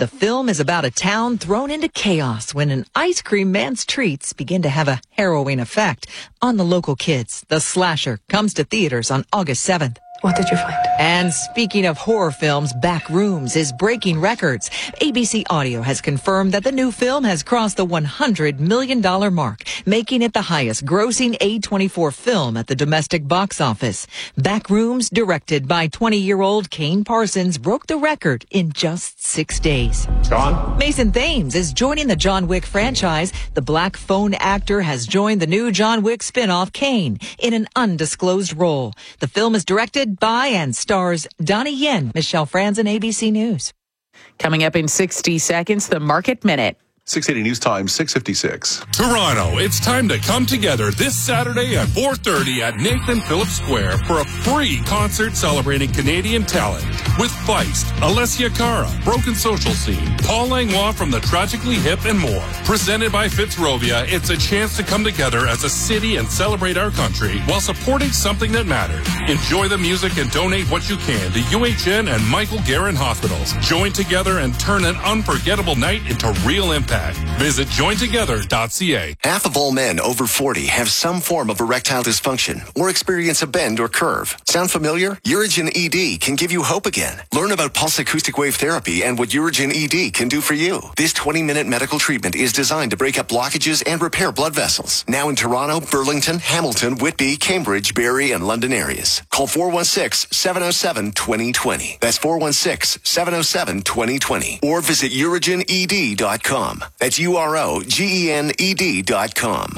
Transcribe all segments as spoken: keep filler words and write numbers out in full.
The film is about a town thrown into chaos when an ice cream man's treats begin to have a harrowing effect on the local kids. The Slasher comes to theaters on August seventh. What did you find? And speaking of horror films, Backrooms is breaking records. A B C Audio has confirmed that the new film has crossed the one hundred million dollars mark, making it the highest grossing A twenty-four film at the domestic box office. Backrooms, directed by twenty-year-old Kane Parsons, broke the record in just six days. Gone. Mason Thames is joining the John Wick franchise. The Black Phone actor has joined the new John Wick spin-off Kane in an undisclosed role. The film is directed by and stars Donnie Yen. Michelle Franzen, A B C News. Coming up in sixty seconds, the Market Minute. six eighty News Time, six fifty-six. Toronto, it's time to come together this Saturday at four thirty at Nathan Phillips Square for a free concert celebrating Canadian talent with Feist, Alessia Cara, Broken Social Scene, Paul Langlois from the Tragically Hip, and more. Presented by Fitzrovia, it's a chance to come together as a city and celebrate our country while supporting something that matters. Enjoy the music and donate what you can to U H N and Michael Garron Hospitals. Join together and turn an unforgettable night into real impact. Visit join together dot c a. Half of all men over forty have some form of erectile dysfunction or experience a bend or curve. Sound familiar? Urigen E D can give you hope again. Learn about pulse acoustic wave therapy and what Urigen E D can do for you. This twenty-minute medical treatment is designed to break up blockages and repair blood vessels. Now in Toronto, Burlington, Hamilton, Whitby, Cambridge, Barrie, and London areas. Call four one six, seven oh seven, two oh two oh. That's four one six, seven oh seven, two oh two oh. Or visit urigen e d dot com. That's U R O G E N E D dot com.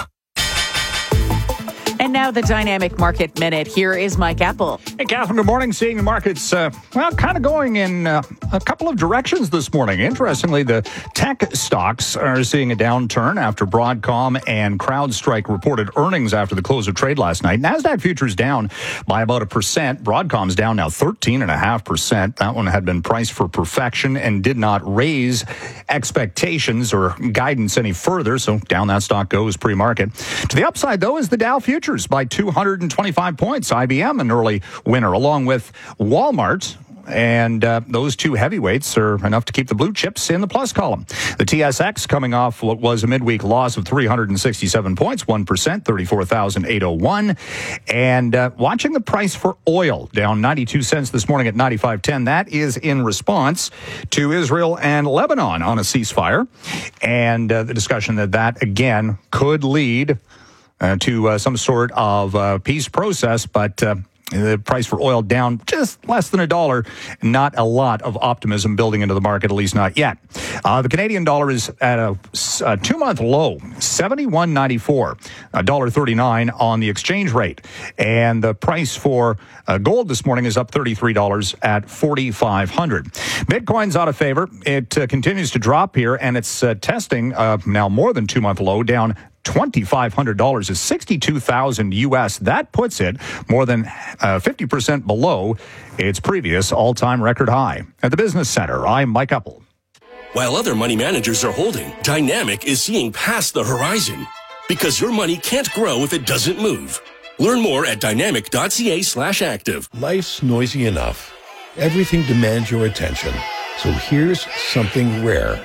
And now the Dynamic Market Minute. Here is Mike Apple. Hey, Catherine, good morning. Seeing the markets, uh, well, kind of going in uh, a couple of directions this morning. Interestingly, the tech stocks are seeing a downturn after Broadcom and CrowdStrike reported earnings after the close of trade last night. NASDAQ futures down by about a percent. Broadcom's down now thirteen point five percent. That one had been priced for perfection and did not raise expectations or guidance any further, so down that stock goes pre-market. To the upside, though, is the Dow futures by two hundred twenty-five points. I B M an early winner, along with Walmart. And uh, those two heavyweights are enough to keep the blue chips in the plus column. The T S X coming off what was a midweek loss of three hundred sixty-seven points, one percent, thirty-four thousand eight hundred one. And uh, watching the price for oil down ninety-two cents this morning at ninety-five ten. That is in response to Israel and Lebanon on a ceasefire. And uh, the discussion that that, again, could lead uh, to uh, some sort of uh, peace process, but uh, the price for oil down just less than a dollar. Not a lot of optimism building into the market, at least not yet. Uh, the Canadian dollar is at a, a two-month low, seventy-one ninety-four, one dollar thirty-nine on the exchange rate. And the price for uh, gold this morning is up thirty-three dollars at forty-five hundred. Bitcoin's out of favor. It uh, continues to drop here, and it's uh, testing uh, now more than two-month low, down twenty-five hundred dollars is sixty-two thousand U S. That puts it more than uh, fifty percent below its previous all-time record high. At the Business Center, I'm Mike Apple. While other money managers are holding, Dynamic is seeing past the horizon. Because your money can't grow if it doesn't move. Learn more at dynamic dot c a slash active. Life's noisy enough. Everything demands your attention. So here's something rare.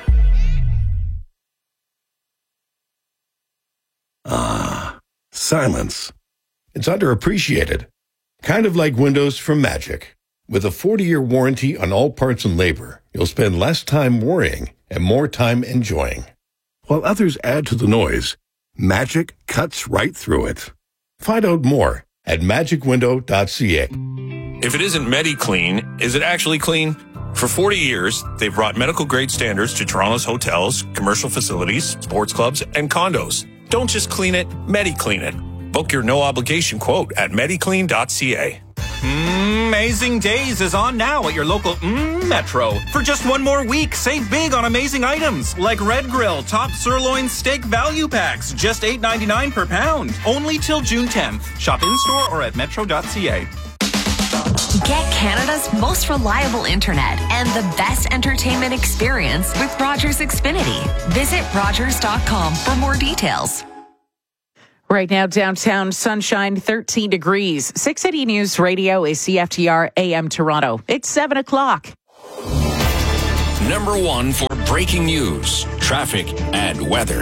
Ah, silence. It's underappreciated. Kind of like Windows from Magic. With a forty-year warranty on all parts and labor, you'll spend less time worrying and more time enjoying. While others add to the noise, Magic cuts right through it. Find out more at magic window dot c a. If it isn't MediClean, is it actually clean? For forty years, they've brought medical-grade standards to Toronto's hotels, commercial facilities, sports clubs, and condos. Don't just clean it, MediClean it. Book your no-obligation quote at mediclean dot c a. Amazing Days is on now at your local mm, Metro. For just one more week, save big on amazing items like Red Grill Top Sirloin Steak Value Packs, just eight ninety-nine per pound. Only till June tenth. Shop in-store or at metro dot c a. Get Canada's most reliable internet and the best entertainment experience with Rogers Xfinity. Visit rogers dot com for more details. Right now, downtown sunshine, thirteen degrees. six eighty News Radio is C F T R A M Toronto. It's seven o'clock. number one for breaking news, traffic, and weather.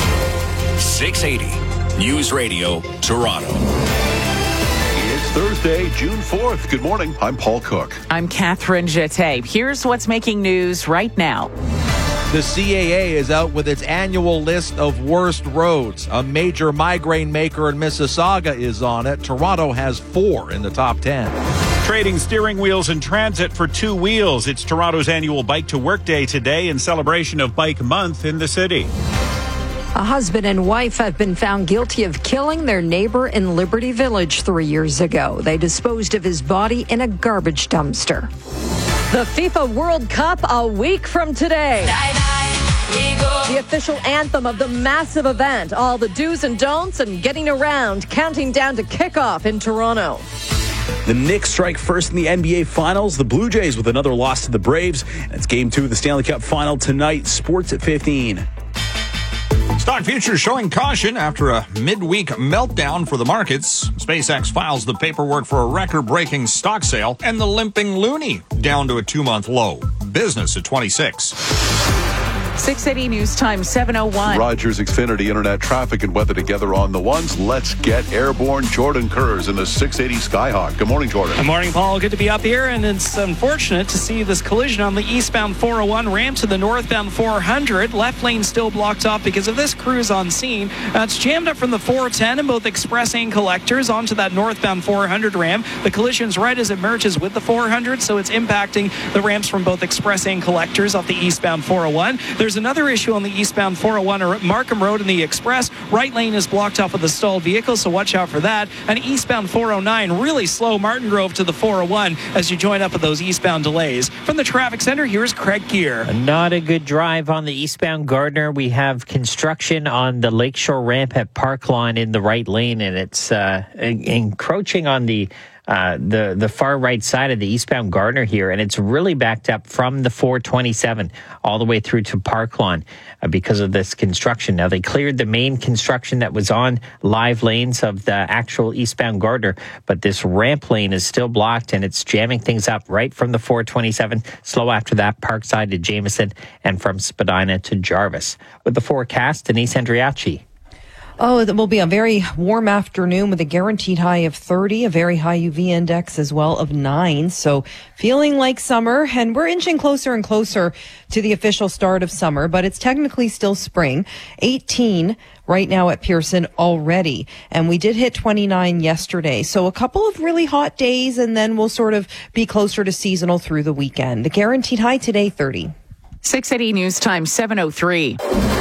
six eighty News Radio, Toronto. It's Thursday, June fourth. Good morning. I'm Paul Cook. I'm Catherine Jeté. Here's what's making news right now. The C A A is out with its annual list of worst roads. A major migraine maker in Mississauga is on it. Toronto has four in the top ten. Trading steering wheels in transit for two wheels. It's Toronto's annual Bike to Work Day today in celebration of Bike Month in the city. A husband and wife have been found guilty of killing their neighbor in Liberty Village three years ago. They disposed of his body in a garbage dumpster. The FIFA World Cup a week from today. The official anthem of the massive event. All the do's and don'ts and getting around, counting down to kickoff in Toronto. The Knicks strike first in the N B A Finals. The Blue Jays with another loss to the Braves. And it's game two of the Stanley Cup Final tonight. Sports at fifteen. Stock futures showing caution after a midweek meltdown for the markets. SpaceX files the paperwork for a record-breaking stock sale, and the limping loonie down to a two-month low. Business at twenty-six. six eighty News Time, seven oh one. Rogers Xfinity Internet traffic and weather together on the ones. Let's get airborne. Jordan Kurz in the six eighty Skyhawk. Good morning, Jordan. Good morning, Paul. Good to be up here, and it's unfortunate to see this collision on the eastbound four oh one ramp to the northbound four hundred. Left lane still blocked off because of this cruise on scene. Uh, it's jammed up from the four ten and both express and collectors onto that northbound four hundred ramp. The collision's right as it merges with the four hundred, so it's impacting the ramps from both express and collectors off the eastbound four oh one. There's another issue on the eastbound four oh one or Markham Road in the Express. Right lane is blocked off with a stalled vehicle, so watch out for that. And eastbound four oh nine, really slow Martin Grove to the four oh one as you join up with those eastbound delays. From the traffic center, here's Craig Gear. Not a good drive on the eastbound Gardner. We have construction on the Lakeshore ramp at Park Lawn in the right lane, and it's uh, encroaching on the Uh, the the far right side of the eastbound Gardner here, and it's really backed up from the four twenty-seven all the way through to Park Lawn uh, because of this construction. Now, they cleared the main construction that was on live lanes of the actual eastbound Gardner, but this ramp lane is still blocked, and it's jamming things up right from the four twenty-seven, slow after that, Parkside to Jameson, and from Spadina to Jarvis. With the forecast, Denise Andriachi. Oh, it will be a very warm afternoon with a guaranteed high of thirty, a very high U V index as well of nine. So feeling like summer, and we're inching closer and closer to the official start of summer, but it's technically still spring. eighteen right now at Pearson already. And we did hit twenty-nine yesterday. So a couple of really hot days, and then we'll sort of be closer to seasonal through the weekend. The guaranteed high today, thirty. six eighty News Time, seven oh three.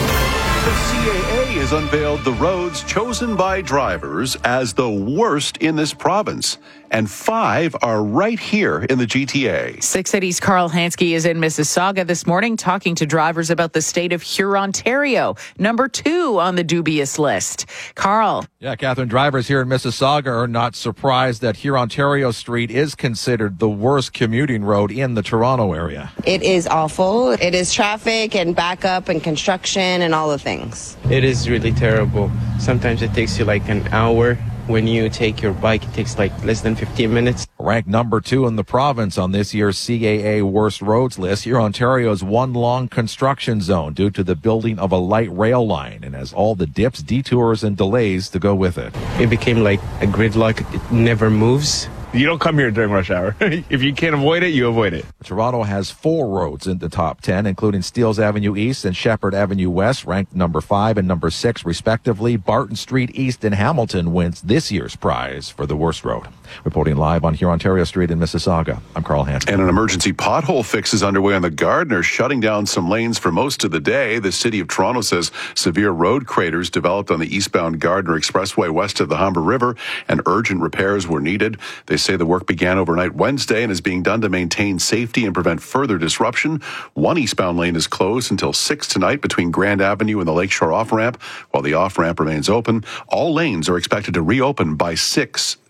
The C A A has unveiled the roads chosen by drivers as the worst in this province, and five are right here in the G T A. six eighty's Carl Hansky is in Mississauga this morning talking to drivers about the state of Hurontario, number two on the dubious list. Carl. Yeah, Catherine, drivers here in Mississauga are not surprised that Hurontario Street is considered the worst commuting road in the Toronto area. It is awful. It is traffic and backup and construction and all the things. It is really terrible. Sometimes it takes you like an hour. When you take your bike, it takes like less than fifteen minutes. Ranked number two in the province on this year's C A A Worst Roads list, here Ontario's one long construction zone due to the building of a light rail line and has all the dips, detours, and delays to go with it. It became like a gridlock. It never moves. You don't come here during rush hour. If you can't avoid it, you avoid it. Toronto has four roads in the top ten, including Steeles Avenue East and Shepherd Avenue West, ranked number five and number six, respectively. Barton Street East in Hamilton wins this year's prize for the worst road. Reporting live on Hurontario Street in Mississauga, I'm Carl Hansky. And an emergency pothole fix is underway on the Gardner, shutting down some lanes for most of the day. The City of Toronto says severe road craters developed on the eastbound Gardner Expressway west of the Humber River, and urgent repairs were needed. They say the work began overnight Wednesday and is being done to maintain safety and prevent further disruption. One eastbound lane is closed until six tonight between Grand Avenue and the Lakeshore off-ramp, while the off-ramp remains open. All lanes are expected to reopen by six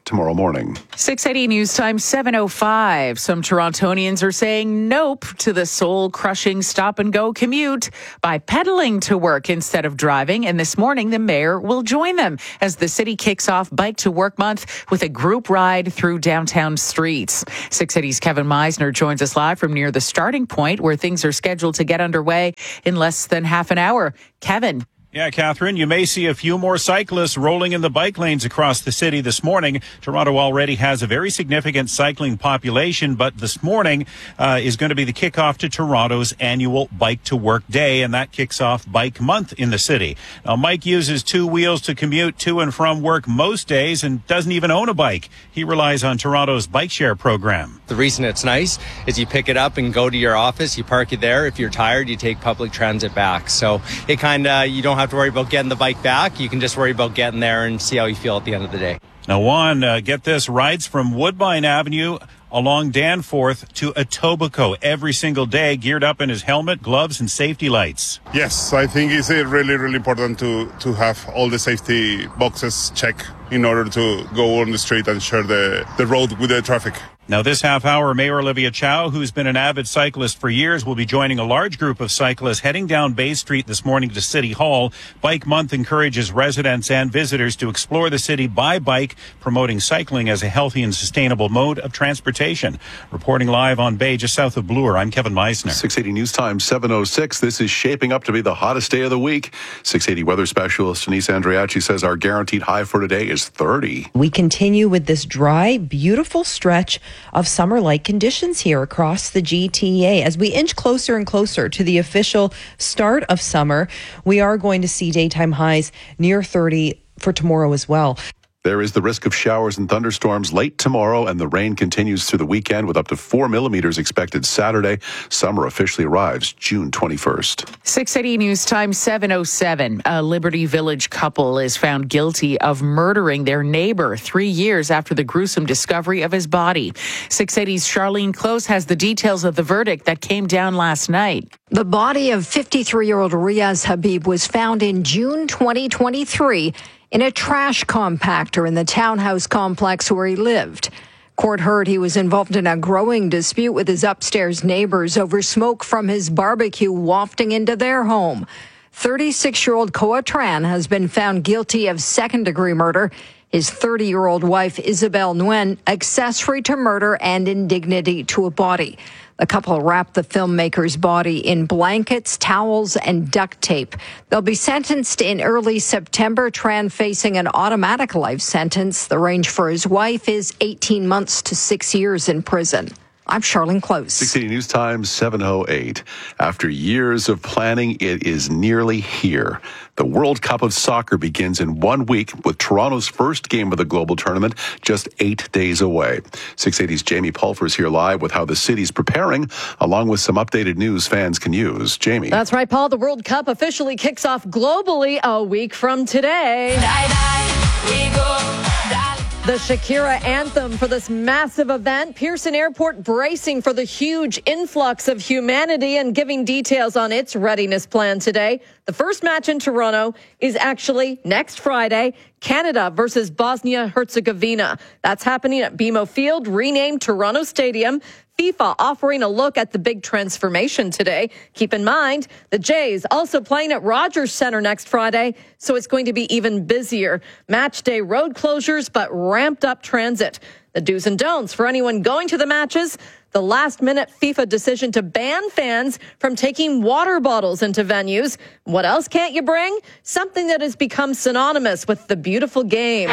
tomorrow morning. six eighty News Time, seven oh five. Some Torontonians are saying nope to the soul-crushing stop-and-go commute by pedaling to work instead of driving. And this morning, the mayor will join them as the city kicks off Bike to Work Month with a group ride through downtown streets. six eighty's Kevin Meisner joins us live from near the starting point where things are scheduled to get underway in less than half an hour. Kevin. Yeah, Catherine, you may see a few more cyclists rolling in the bike lanes across the city this morning. Toronto already has a very significant cycling population, but this morning uh, is going to be the kickoff to Toronto's annual Bike to Work Day, and that kicks off Bike Month in the city. Now, Mike uses two wheels to commute to and from work most days and doesn't even own a bike. He relies on Toronto's bike share program. The reason it's nice is you pick it up and go to your office, you park it there. If you're tired, you take public transit back. So it kind of, you don't have to worry about getting the bike back. You can just worry about getting there and see how you feel at the end of the day. Now, Juan, uh, get this, rides from Woodbine Avenue along Danforth to Etobicoke every single day, geared up in his helmet, gloves, and safety lights. Yes, I think it's uh, really, really important to, to have all the safety boxes checked in order to go on the street and share the, the road with the traffic. Now, this half hour, Mayor Olivia Chow, who's been an avid cyclist for years, will be joining a large group of cyclists heading down Bay Street this morning to City Hall. Bike Month encourages residents and visitors to explore the city by bike, promoting cycling as a healthy and sustainable mode of transportation. Reporting live on Bay, just south of Bloor, I'm Kevin Meisner. six eighty News Time, seven oh six. This is shaping up to be the hottest day of the week. six eighty weather specialist Denise Andriachi says our guaranteed high for today is thirty. We continue with this dry, beautiful stretch of summer-like conditions here across the G T A. As we inch closer and closer to the official start of summer, we are going to see daytime highs near thirty for tomorrow as well. There is the risk of showers and thunderstorms late tomorrow, and the rain continues through the weekend with up to four millimeters expected Saturday. Summer officially arrives June twenty-first. six eighty News Time, seven oh seven. A Liberty Village couple is found guilty of murdering their neighbor three years after the gruesome discovery of his body. six eighty's Charlene Close has the details of the verdict that came down last night. The body of fifty-three-year-old Riaz Habib was found in June twenty twenty-three in a trash compactor in the townhouse complex where he lived. Court heard he was involved in a growing dispute with his upstairs neighbors over smoke from his barbecue wafting into their home. thirty-six-year-old Koa Tran has been found guilty of second-degree murder. His thirty-year-old wife, Isabel Nguyen, accessory to murder and indignity to a body. The couple wrapped the filmmaker's body in blankets, towels, and duct tape. They'll be sentenced in early September. Tran facing an automatic life sentence. The range for his wife is eighteen months to six years in prison. I'm Charlene Close. six eighty News Time, seven oh eight. After years of planning, it is nearly here. The World Cup of Soccer begins in one week with Toronto's first game of the global tournament just eight days away. six eighty's Jamie Pulfer is here live with how the city's preparing, along with some updated news fans can use. Jamie. That's right, Paul. The World Cup officially kicks off globally a week from today. Die, die, we go. The Shakira anthem for this massive event. Pearson Airport bracing for the huge influx of humanity and giving details on its readiness plan today. The first match in Toronto is actually next Friday, Canada versus Bosnia-Herzegovina. That's happening at B M O Field, renamed Toronto Stadium. FIFA offering a look at the big transformation today. Keep in mind, the Jays also playing at Rogers Centre next Friday, so it's going to be even busier. Match day road closures, but ramped up transit. The do's and don'ts for anyone going to the matches. The last-minute FIFA decision to ban fans from taking water bottles into venues. What else can't you bring? Something that has become synonymous with the beautiful game.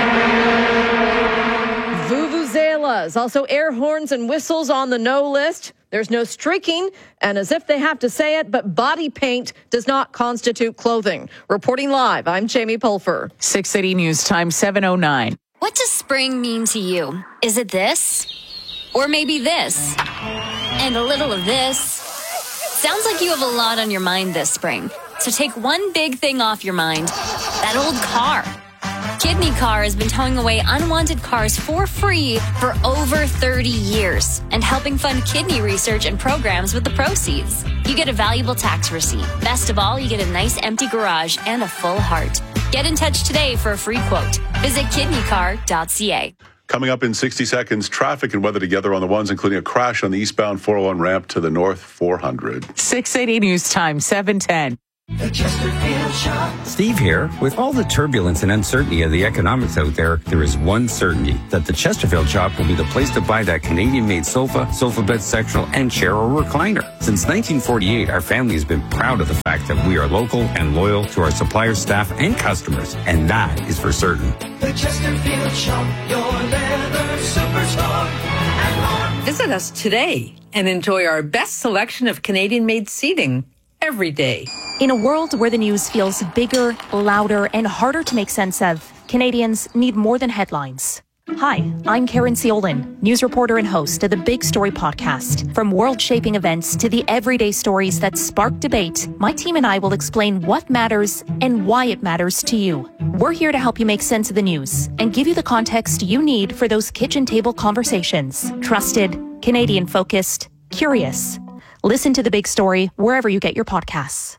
Vuvuzelas, also air horns and whistles on the no list. There's no streaking, and as if they have to say it, but body paint does not constitute clothing. Reporting live, I'm Jamie Pulfer. six eighty News Time, seven oh nine. What does spring mean to you? Is it this? Or maybe this? And a little of this? Sounds like you have a lot on your mind this spring. So take one big thing off your mind. That old car. Kidney Car has been towing away unwanted cars for free for over thirty years and helping fund kidney research and programs with the proceeds. You get a valuable tax receipt. Best of all, you get a nice empty garage and a full heart. Get in touch today for a free quote. Visit kidney car dot c a. Coming up in sixty seconds, traffic and weather together on the ones, including a crash on the eastbound four oh one ramp to the north four hundred. six eighty News Time, seven ten. The Chesterfield Shop. Steve here. With all the turbulence and uncertainty of the economics out there, there is one certainty, that the Chesterfield Shop will be the place to buy that Canadian-made sofa, sofa bed sectional, and chair or recliner. Since nineteen forty-eight, our family has been proud of the fact that we are local and loyal to our suppliers, staff, and customers, and that is for certain. The Chesterfield Shop, your leather superstore, and more. Visit us today and enjoy our best selection of Canadian-made seating every day. In a world where the news feels bigger, louder, and harder to make sense of, Canadians need more than headlines. Hi, I'm Karen Ciolin, news reporter and host of the Big Story podcast. From world-shaping events to the everyday stories that spark debate, my team and I will explain what matters and why it matters to you. We're here to help you make sense of the news and give you the context you need for those kitchen table conversations. Trusted, Canadian-focused, curious. Listen to The Big Story wherever you get your podcasts.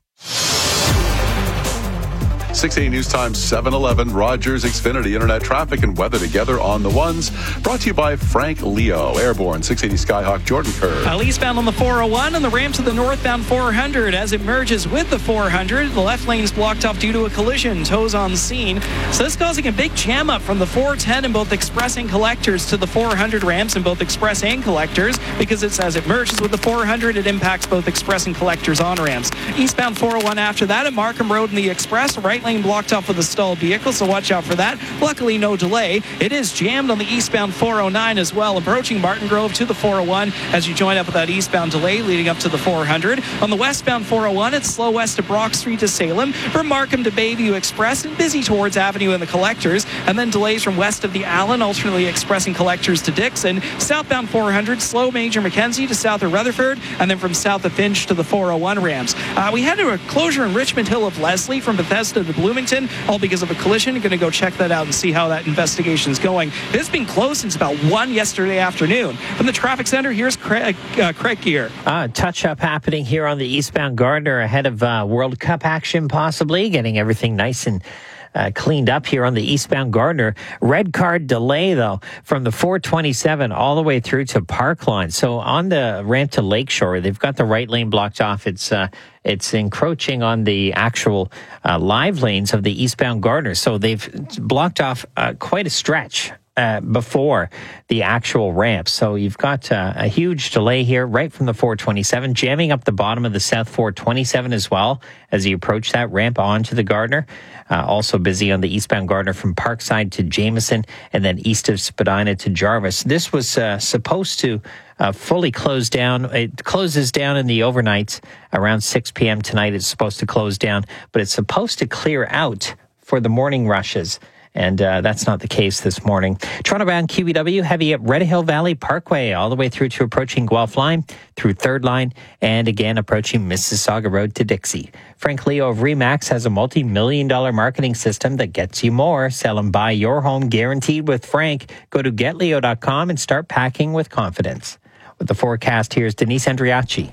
six eighty News Time, seven eleven. Rogers Xfinity Internet traffic and weather together on the ones. Brought to you by Frank Leo. Airborne, six eighty Skyhawk, Jordan Kerr. Uh, eastbound on the four oh one and the ramp to the northbound four hundred as it merges with the four hundred. The left lane is blocked off due to a collision. Tows on scene. So this causing a big jam up from the four ten in both express and collectors to the four hundred ramps in both express and collectors, because it's as it merges with the four hundred, it impacts both express and collectors on ramps. Eastbound four oh one after that at Markham Road in the express. Right lane blocked off with a stalled vehicle, so watch out for that. Luckily, no delay. It is jammed on the eastbound four oh nine as well, approaching Martin Grove to the four oh one as you join up with that eastbound delay leading up to the four hundred. On the westbound four oh one, it's slow west of Brock Street to Salem, from Markham to Bayview Express, and busy towards Avenue and the collectors, and then delays from west of the Allen, alternately expressing collectors to Dixon. Southbound four hundred, slow Major Mackenzie to south of Rutherford, and then from south of Finch to the four oh one ramps. Uh, we had a closure in Richmond Hill of Leslie from Bethesda to Bloomington, all because of a collision. Going to go check that out and see how that investigation is going. It's been closed since about one yesterday afternoon. From the traffic center, here's Craig, uh, Craig Gear. Uh, touch-up happening here on the eastbound Gardner ahead of uh, World Cup action, possibly getting everything nice and Uh, cleaned up here on the eastbound Gardner. Red card delay, though, from the four twenty-seven all the way through to Parkline. So on the ramp to Lakeshore, they've got the right lane blocked off. It's uh, it's encroaching on the actual uh, live lanes of the eastbound Gardner. So they've blocked off uh, quite a stretch Uh, before the actual ramp. So you've got uh, a huge delay here right from the four twenty-seven, jamming up the bottom of the South four twenty-seven as well as you approach that ramp onto the Gardner. Uh, also busy on the eastbound Gardner from Parkside to Jameson and then east of Spadina to Jarvis. This was uh, supposed to uh, fully close down. It closes down in the overnight around six p.m. tonight. It's supposed to close down, but it's supposed to clear out for the morning rushes. And uh, that's not the case this morning. Toronto-bound Q E W heavy at Red Hill Valley Parkway all the way through to approaching Guelph Line, through Third Line, and again approaching Mississauga Road to Dixie. Frank Leo of Remax has a multi-million dollar marketing system that gets you more. Sell and buy your home guaranteed with Frank. Go to get leo dot com and start packing with confidence. With the forecast, here's Denise Andriachi.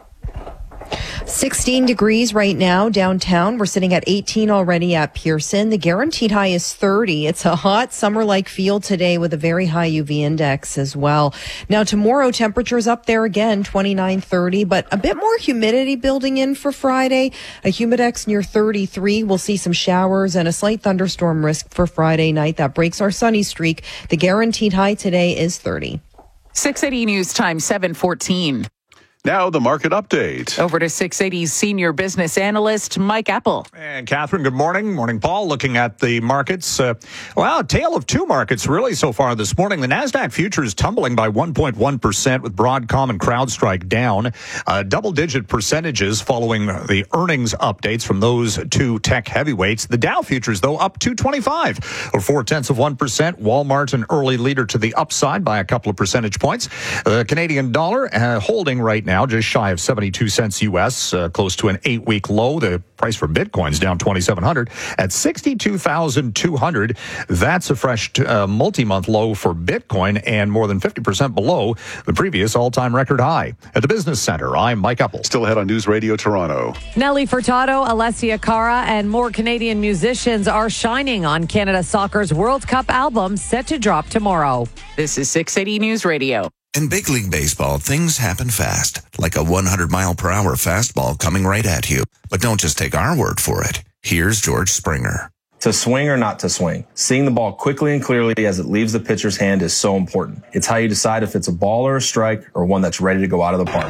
sixteen degrees right now downtown. We're sitting at eighteen already at Pearson. The guaranteed high is thirty. It's a hot summer-like feel today with a very high U V index as well. Now tomorrow, temperatures up there again, twenty-nine, thirty, but a bit more humidity building in for Friday. A humidex near thirty-three. We'll see some showers and a slight thunderstorm risk for Friday night. That breaks our sunny streak. The guaranteed high today is thirty. six eighty News Time, seven fourteen. Now the market update. Over to six eighty's senior business analyst, Mike Apple. And Catherine, good morning. Morning, Paul. Looking at the markets. Uh, well, a tale of two markets really so far this morning. The NASDAQ futures tumbling by one point one percent with Broadcom and CrowdStrike down. Uh, double-digit percentages following the earnings updates from those two tech heavyweights. The Dow futures, though, up two twenty-five or four-tenths of one percent. Walmart, an early leader to the upside by a couple of percentage points. The Canadian dollar uh, holding right now now, just shy of seventy-two cents U S, uh, close to an eight-week low. The price for Bitcoin's down twenty-seven hundred at sixty-two thousand two hundred. That's a fresh uh, multi-month low for Bitcoin and more than fifty percent below the previous all-time record high. At the Business Center, I'm Mike Uppel. Still ahead on News Radio Toronto. Nelly Furtado, Alessia Cara, and more Canadian musicians are shining on Canada Soccer's World Cup album set to drop tomorrow. This is six eighty News Radio. In big league baseball, things happen fast, like a one hundred mile per hour fastball coming right at you. But don't just take our word for it. Here's George Springer. To swing or not to swing, seeing the ball quickly and clearly as it leaves the pitcher's hand is so important. It's how you decide if it's a ball or a strike or one that's ready to go out of the park.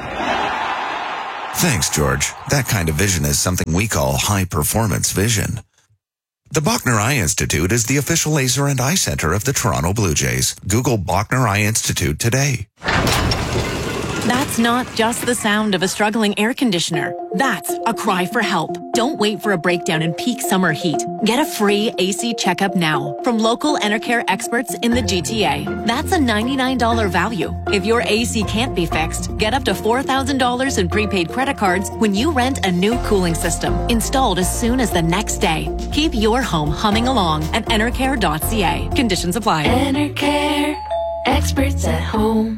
Thanks, George. That kind of vision is something we call high-performance vision. The Bachner Eye Institute is the official laser and eye center of the Toronto Blue Jays. Google Bachner Eye Institute today. That's not just the sound of a struggling air conditioner. That's a cry for help. Don't wait for a breakdown in peak summer heat. Get a free A C checkup now from local Enercare experts in the G T A. That's a ninety-nine dollars value. If your A C can't be fixed, get up to four thousand dollars in prepaid credit cards when you rent a new cooling system, installed as soon as the next day. Keep your home humming along at enercare dot c a. Conditions apply. Enercare, experts at home.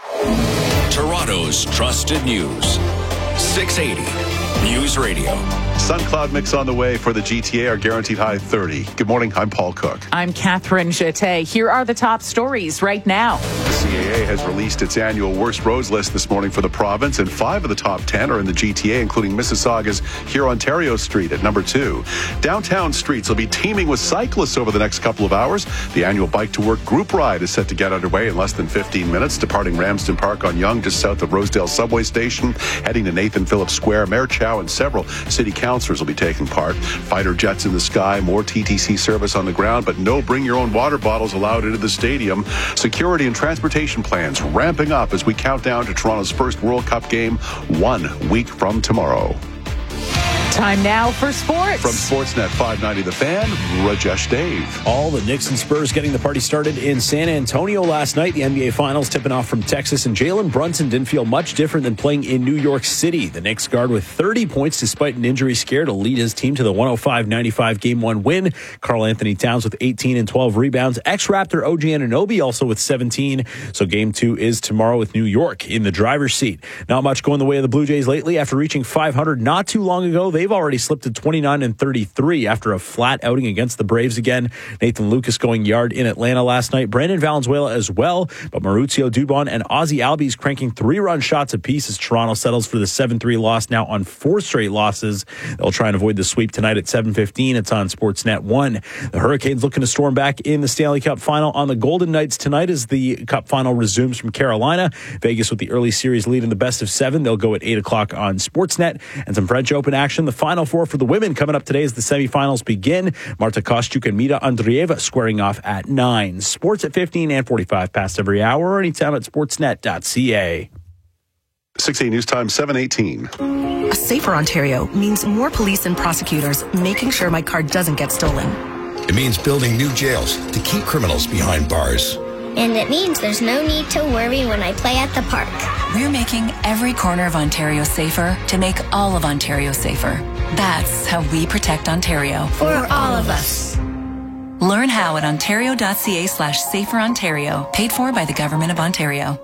Toronto's trusted news. six eighty News Radio. Sun cloud mix on the way for the G T A, our guaranteed high thirty. Good morning, I'm Paul Cook. I'm Catherine Jeté. Here are the top stories right now. The C A A has released its annual worst roads list this morning for the province, and five of the top ten are in the G T A, including Mississauga's Hurontario Street at number two. Downtown streets will be teeming with cyclists over the next couple of hours. The annual Bike to Work group ride is set to get underway in less than fifteen minutes, departing Ramsden Park on Yonge, just south of Rosedale Subway Station, heading to Nathan Phillips Square. Mayor Chow and several city councillors will be taking part. Fighter jets in the sky, more T T C service on the ground, but no bring your own water bottles allowed into the stadium. Security and transportation plans ramping up as we count down to Toronto's first World Cup game one week from tomorrow. Time now for sports. From Sportsnet five ninety The Fan, Rajesh Dave. All the Knicks and Spurs getting the party started in San Antonio last night. The N B A Finals tipping off from Texas, and Jalen Brunson didn't feel much different than playing in New York City. The Knicks guard with thirty points despite an injury scare to lead his team to the one oh five ninety-five Game one win. Karl Anthony Towns with eighteen and twelve rebounds. Ex-Raptor O G Anunoby also with seventeen. So Game two is tomorrow with New York in the driver's seat. Not much going the way of the Blue Jays lately. After reaching five hundred not too long ago, they've already slipped to twenty-nine and thirty-three after a flat outing against the Braves again. Nathan Lucas going yard in Atlanta last night. Brandon Valenzuela as well, but Mauricio Dubon and Ozzie Albies cranking three-run shots apiece as Toronto settles for the seven three loss, now on four straight losses. They'll try and avoid the sweep tonight at seven fifteen. It's on Sportsnet one. The Hurricanes looking to storm back in the Stanley Cup final on the Golden Knights tonight as the Cup final resumes from Carolina. Vegas with the early series lead in the best of seven. They'll go at eight o'clock on Sportsnet. And some French Open action. The Final Four for the women coming up today as the semifinals begin. Marta Kostyuk and Mita Andreeva squaring off at nine. Sports at fifteen and forty-five past every hour or anytime at sportsnet dot c a. six eighty News Time, seven eighteen. A safer Ontario means more police and prosecutors making sure my car doesn't get stolen. It means building new jails to keep criminals behind bars. And it means there's no need to worry when I play at the park. We're making every corner of Ontario safer to make all of Ontario safer. That's how we protect Ontario. For all of us. Learn how at ontario dot c a slash safer Ontario. Paid for by the Government of Ontario.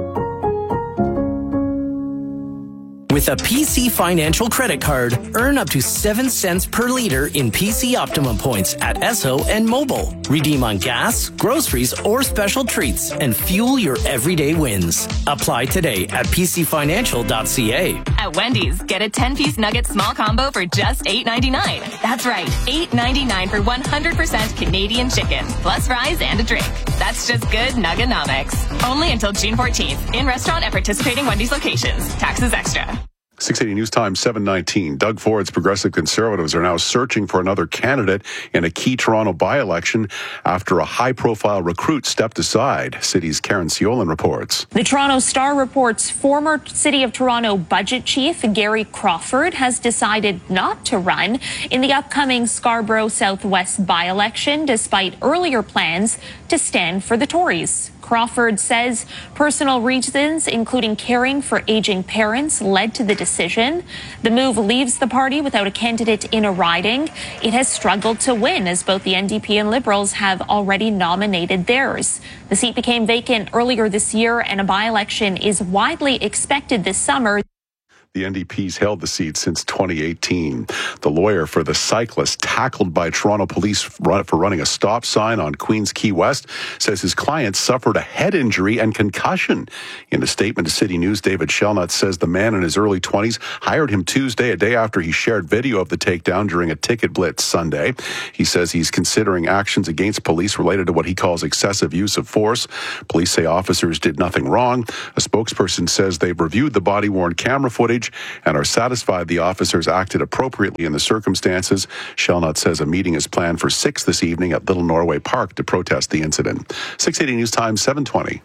With a P C Financial credit card, earn up to seven cents per liter in P C Optimum points at Esso and Mobile. Redeem on gas, groceries, or special treats and fuel your everyday wins. Apply today at p c financial dot c a. At Wendy's, get a ten-piece nugget small combo for just eight ninety-nine. That's right, eight ninety-nine for one hundred percent Canadian chicken, plus fries and a drink. That's just good Nugganomics. Only until June fourteenth. In restaurant at participating Wendy's locations. Taxes extra. six eighty News Time, seven nineteen. Doug Ford's Progressive Conservatives are now searching for another candidate in a key Toronto by-election after a high-profile recruit stepped aside. City's Karen Ciolin reports. The Toronto Star reports former City of Toronto budget chief Gary Crawford has decided not to run in the upcoming Scarborough Southwest by-election, despite earlier plans to stand for the Tories. Crawford says personal reasons, including caring for aging parents, led to the decision. The move leaves the party without a candidate in a riding. It has struggled to win, as both the N D P and Liberals have already nominated theirs. The seat became vacant earlier this year, and a by-election is widely expected this summer. The N D P's held the seat since twenty eighteen. The lawyer for the cyclist tackled by Toronto police for running a stop sign on Queens Quay West says his client suffered a head injury and concussion. In a statement to City News, David Shelnut says the man in his early twenties hired him Tuesday, a day after he shared video of the takedown during a ticket blitz Sunday. He says he's considering actions against police related to what he calls excessive use of force. Police say officers did nothing wrong. A spokesperson says they've reviewed the body-worn camera footage and are satisfied the officers acted appropriately in the circumstances. Shelnut says a meeting is planned for six this evening at Little Norway Park to protest the incident. six eighty News Time, seven twenty.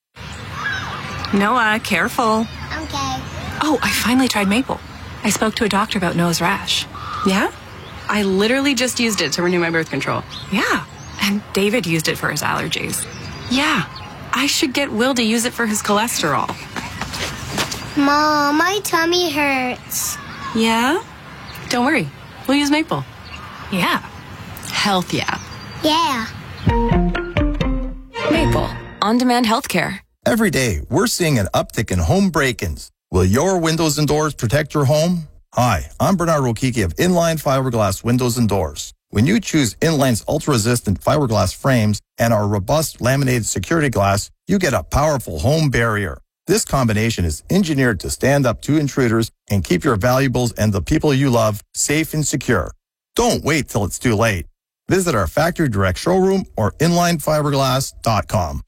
Noah, careful. Okay. Oh, I finally tried Maple. I spoke to a doctor about Noah's rash. Yeah? I literally just used it to renew my birth control. Yeah. And David used it for his allergies. Yeah. I should get Will to use it for his cholesterol. Mom, my tummy hurts. Yeah? Don't worry. We'll use Maple. Yeah. Health, yeah. Yeah. Maple. On-demand healthcare. Every day, we're seeing an uptick in home break-ins. Will your windows and doors protect your home? Hi, I'm Bernard Rokiki of Inline Fiberglass Windows and Doors. When you choose Inline's ultra-resistant fiberglass frames and our robust laminated security glass, you get a powerful home barrier. This combination is engineered to stand up to intruders and keep your valuables and the people you love safe and secure. Don't wait till it's too late. Visit our factory direct showroom or inline fiberglass dot com.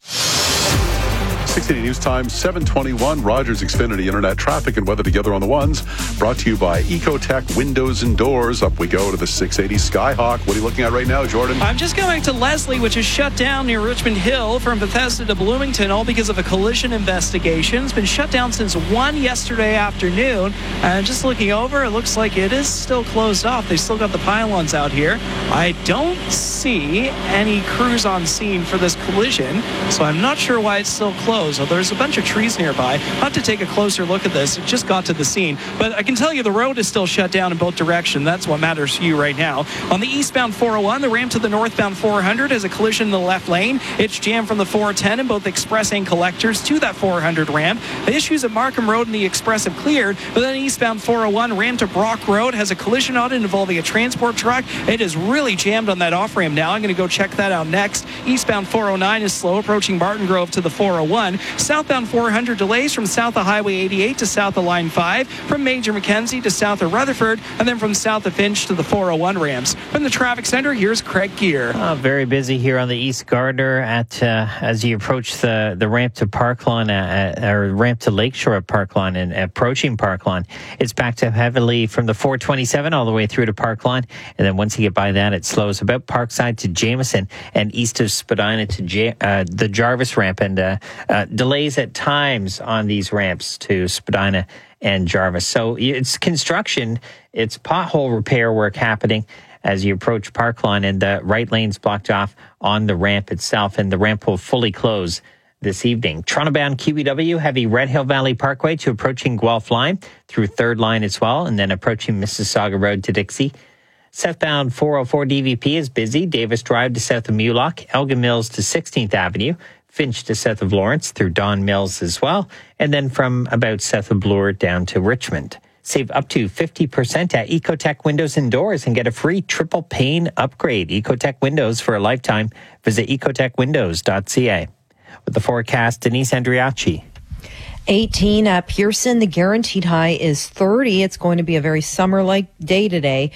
six eighty News Time, seven twenty-one. Rogers Xfinity Internet traffic and weather together on the ones. Brought to you by Ecotech Windows and Doors. Up we go to the six eighty Skyhawk. What are you looking at right now, Jordan? I'm just going to Leslie, which is shut down near Richmond Hill from Bethesda to Bloomington, all because of a collision investigation. It's been shut down since one yesterday afternoon. And just looking over, it looks like it is still closed off. They still got the pylons out here. I don't see any crews on scene for this collision, so I'm not sure why it's still closed. So there's a bunch of trees nearby. I'll have to take a closer look at this. It just got to the scene. But I can tell you the road is still shut down in both directions. That's what matters to you right now. On the eastbound four oh one, the ramp to the northbound four hundred has a collision in the left lane. It's jammed from the four ten in both express and collectors to that four hundred ramp. The issues at Markham Road and the express have cleared. But then eastbound four oh one, ramp to Brock Road has a collision on it involving a transport truck. It is really jammed on that off ramp now. I'm going to go check that out next. Eastbound four oh nine is slow approaching Barton Grove to the four oh one. Southbound four hundred delays from south of Highway eighty-eight to south of Line five, from Major Mackenzie to south of Rutherford, and then from south of Finch to the four oh one ramps. From the traffic center, here's Craig Gear. Uh, very busy here on the East Gardner at uh, as you approach the, the ramp to Parklawn, uh, or ramp to Lakeshore at Parklawn and approaching Parklawn. It's backed up heavily from the four twenty-seven all the way through to Parklawn, and then once you get by that, it slows about Parkside to Jameson and east of Spadina to J- uh, the Jarvis ramp, and uh, uh, delays at times on these ramps to Spadina and Jarvis. So it's construction, it's pothole repair work happening as you approach Parklawn, and the right lane's blocked off on the ramp itself, and the ramp will fully close this evening. Toronto-bound Q E W, heavy Red Hill Valley Parkway to approaching Guelph Line through third Line as well, and then approaching Mississauga Road to Dixie. Southbound four oh four D V P is busy. Davis Drive to south of Mulock, Elgin Mills to sixteenth Avenue, Finch to south of Lawrence through Don Mills as well, and then from about south of Bloor down to Richmond. Save up to fifty percent at Ecotech Windows and Doors and get a free triple pane upgrade. Ecotech Windows for a lifetime. Visit ecotech windows dot c a. With the forecast, Denise Andriacci. eighteen at Pearson. The guaranteed high is thirty. It's going to be a very summer-like day today.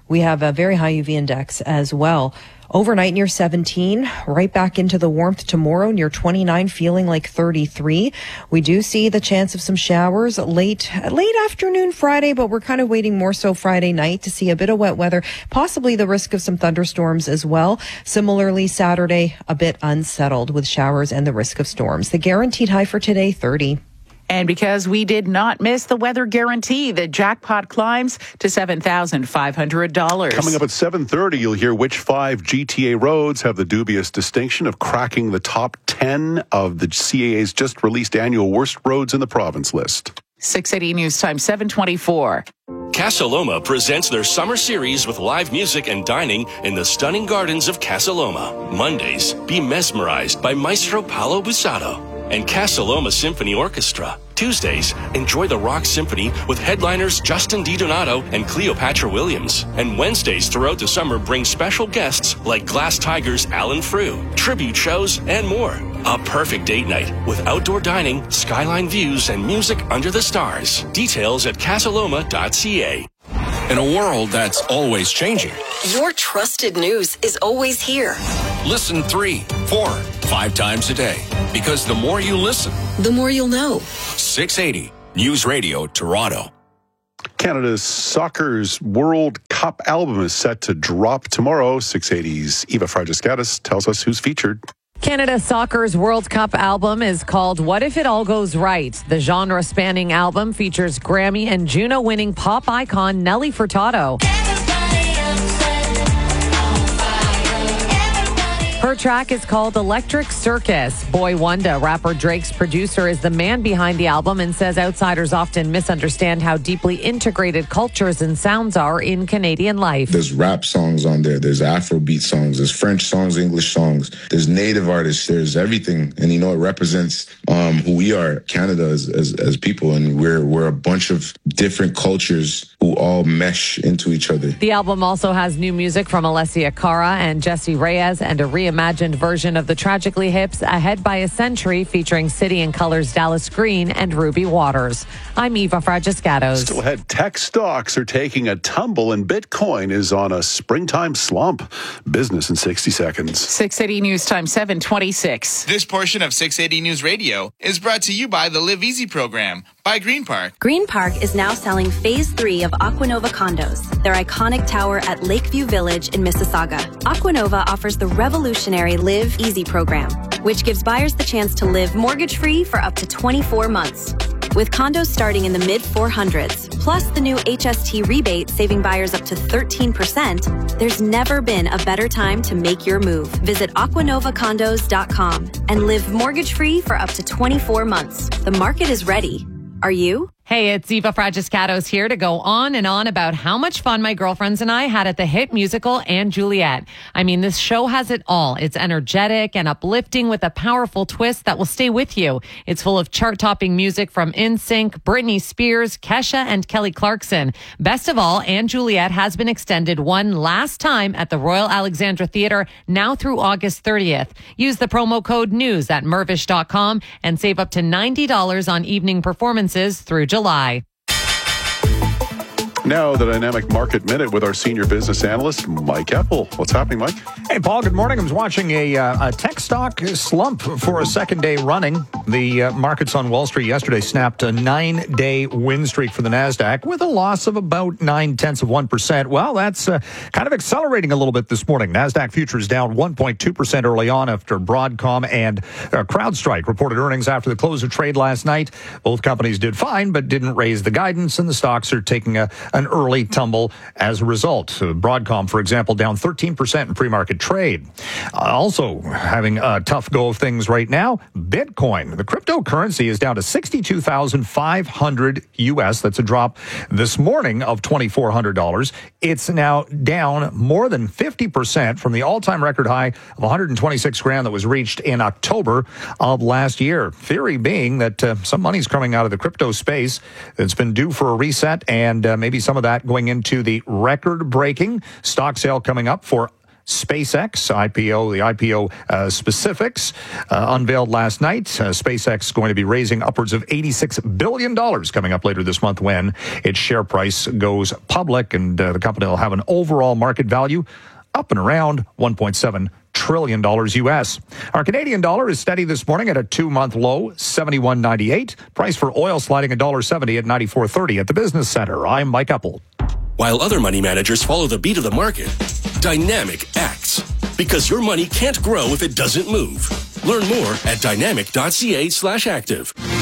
We have a very high U V index as well. Overnight near seventeen, right back into the warmth tomorrow near twenty-nine, feeling like thirty-three. We do see the chance of some showers late, late afternoon Friday, but we're kind of waiting more so Friday night to see a bit of wet weather, possibly the risk of some thunderstorms as well. Similarly, Saturday, a bit unsettled with showers and the risk of storms. The guaranteed high for today, thirty. And because we did not miss the weather guarantee, the jackpot climbs to seven thousand five hundred dollars. Coming up at seven thirty, you'll hear which five G T A roads have the dubious distinction of cracking the top ten of the C A A's just released annual worst roads in the province list. six eighty News Time, seven twenty-four. Casa Loma presents their summer series with live music and dining in the stunning gardens of Casa Loma. Mondays, be mesmerized by Maestro Paolo Busato and Casa Loma Symphony Orchestra. Tuesdays, enjoy the Rock Symphony with headliners Justin DiDonato and Cleopatra Williams. And Wednesdays throughout the summer bring special guests like Glass Tigers Alan Frew, tribute shows, and more. A perfect date night with outdoor dining, skyline views, and music under the stars. Details at casaloma dot c a. In a world that's always changing, your trusted news is always here. Listen three, four, five times a day. Because the more you listen, the more you'll know. six eighty News Radio Toronto. Canada's Soccer's World Cup album is set to drop tomorrow. six eighty's Eva Fragiskatis tells us who's featured. Canada Soccer's World Cup album is called What If It All Goes Right? The genre-spanning album features Grammy and Juno-winning pop icon Nelly Furtado. Her track is called Electric Circus. Boy Wonder, rapper Drake's producer, is the man behind the album and says outsiders often misunderstand how deeply integrated cultures and sounds are in Canadian life. There's rap songs on there. There's Afrobeat songs. There's French songs, English songs. There's native artists. There's everything. And, you know, it represents um, who we are, Canada, as, as, as people. And we're, we're a bunch of different cultures who all mesh into each other. The album also has new music from Alessia Cara and Jesse Reyes and a reimagined version of the Tragically Hip's Ahead by a Century featuring City and Colors Dallas Green and Ruby Waters. I'm Eva Fragiskatos. Still ahead, tech stocks are taking a tumble and Bitcoin is on a springtime slump. Business in sixty seconds. six eighty News Time, seven twenty-six. This portion of six eighty News Radio is brought to you by the Live Easy program by Green Park. Green Park is now selling phase three of Aquanova condos, their iconic tower at Lakeview Village in Mississauga. Aquanova offers the revolutionary Live Easy program, which gives buyers the chance to live mortgage-free for up to twenty-four months. With condos starting in the mid four hundreds, plus the new H S T rebate saving buyers up to thirteen percent, there's never been a better time to make your move. Visit aquanova condos dot com and live mortgage-free for up to twenty-four months. The market is ready. Are you? Hey, it's Eva Fragiskatos here to go on and on about how much fun my girlfriends and I had at the hit musical And Juliet. I mean, this show has it all. It's energetic and uplifting with a powerful twist that will stay with you. It's full of chart-topping music from N Sync, Britney Spears, Kesha, and Kelly Clarkson. Best of all, And Juliet has been extended one last time at the Royal Alexandra Theatre, now through August thirtieth. Use the promo code NEWS at mervish dot com and save up to ninety dollars on evening performances through July. July. Now, the Dynamic Market Minute with our senior business analyst, Mike Epple. What's happening, Mike? Hey, Paul, good morning. I was watching a, uh, a tech stock slump for a second day running. The uh, markets on Wall Street yesterday snapped a nine-day win streak for the NASDAQ with a loss of about nine-tenths of one percent. Well, that's uh, kind of accelerating a little bit this morning. NASDAQ futures down one point two percent early on after Broadcom and uh, CrowdStrike reported earnings after the close of trade last night. Both companies did fine, but didn't raise the guidance, and the stocks are taking a an early tumble as a result. So Broadcom, for example, down thirteen percent in pre-market trade. Uh, also having a tough go of things right now, Bitcoin, the cryptocurrency, is down to sixty-two thousand five hundred U S. That's a drop this morning of twenty-four hundred dollars. It's now down more than fifty percent from the all-time record high of one hundred twenty-six grand that was reached in October of last year. Theory being that uh, some money's coming out of the crypto space that's been due for a reset, and uh, maybe some of that going into the record-breaking stock sale coming up for SpaceX I P O. The I P O uh, specifics uh, unveiled last night. Uh, SpaceX is going to be raising upwards of eighty-six billion dollars coming up later this month when its share price goes public, and uh, the company will have an overall market value up and around one point seven trillion dollars U S. Our Canadian dollar is steady this morning at a two-month low, seventy-one ninety-eight. Price for oil sliding one dollar seventy at ninety-four thirty at the Business Center. I'm Mike Uppel. While other money managers follow the beat of the market, Dynamic acts. Because your money can't grow if it doesn't move. Learn more at dynamic.ca slash active.